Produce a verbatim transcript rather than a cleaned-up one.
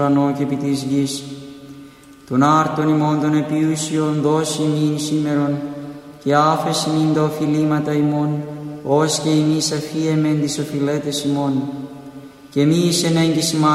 ουρανό και επί της γης. Τον άρτον ημών των επιούσιων δώσει μην σήμερον, και άφεση μην τα οφειλήματα ημών, ως και εμείς αφίεμεν τις οφειλέτες ημών. Και μη εις εν έγκυση